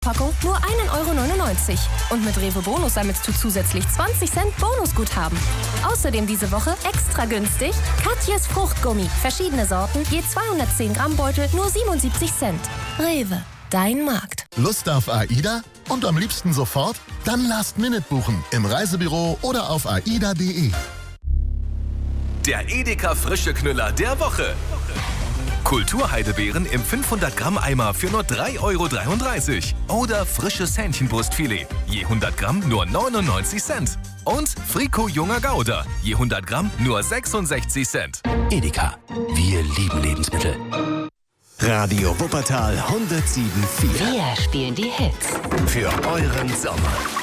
Packung nur 1,99 € und mit Rewe Bonus sammelst du zusätzlich 20 Cent Bonusguthaben. Außerdem diese Woche extra günstig Katjes Fruchtgummi. Verschiedene Sorten, je 210 Gramm Beutel, nur 77 Cent. Rewe, dein Markt. Lust auf AIDA? Und am liebsten sofort? Dann Last-Minute buchen im Reisebüro oder auf aida.de. Der Edeka Frische Knüller der Woche. Kulturheidebeeren im 500 Gramm Eimer für nur 3,33 € oder frisches Hähnchenbrustfilet, je 100 Gramm nur 99 Cent. Und Frico Junger Gouda, je 100 Gramm nur 66 Cent. Edeka, wir lieben Lebensmittel. Radio Wuppertal 107.4. Wir spielen die Hits. Für euren Sommer.